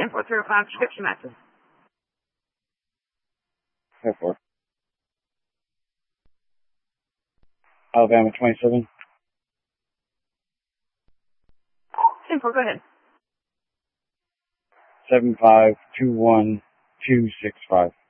10-405 prescription method. 4-4. Alabama 27. 10-4, go ahead. 7521265.